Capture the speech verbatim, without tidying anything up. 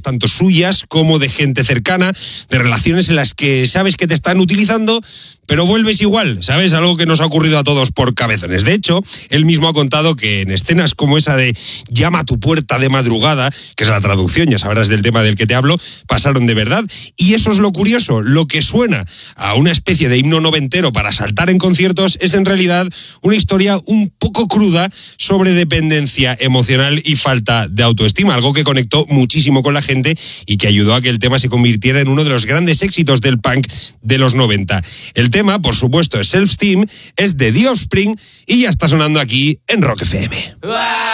personales, tanto suyas como de gente cercana, de relaciones en las que sabes que te están utilizando, pero vuelves igual, ¿sabes? Algo que nos ha ocurrido a todos por cabezones. De hecho, él mismo ha contado que en escenas como esa de llama a tu puerta de madrugada, que es la traducción, ya sabrás del tema del que te hablo, pasaron de verdad. Y eso es lo curioso, lo que suena a una especie de himno noventero para saltar en conciertos es en realidad una historia un poco cruda sobre dependencia emocional y falta de autoestima, algo que conectó muchísimo con la gente y que ayudó a que el tema se convirtiera en uno de los grandes éxitos del punk de los noventa. El tema, por supuesto, es Self-Esteem, es de The Offspring y ya está sonando aquí en Rock F M.